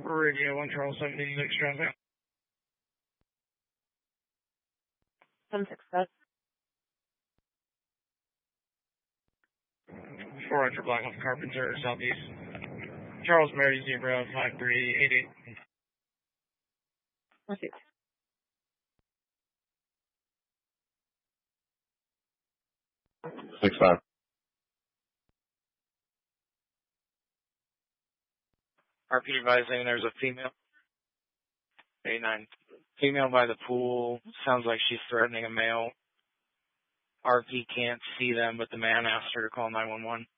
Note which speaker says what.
Speaker 1: Radio 1 Charles 76 Transmit.
Speaker 2: 765.
Speaker 1: 400 Blackwood Carpenter, Southeast. Charles Mary Zebra 5388.
Speaker 2: Okay.
Speaker 3: Six five.
Speaker 1: RP advising there's a female. 89. Female by the pool. Sounds like she's threatening a male. RP can't see them, but the man asked her to call 911.